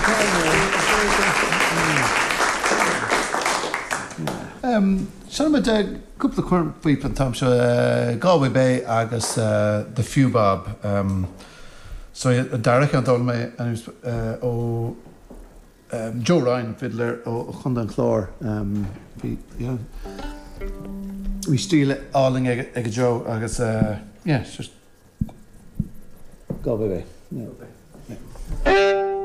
Sean me de cúpla chuir buip tam se Galway Bay agus the Few Bob. So Derek an dul me ó Joe Ryan fiddler ó Chundan Chlár. We steal alling ag Joe agus just Galway Bay. Yeah.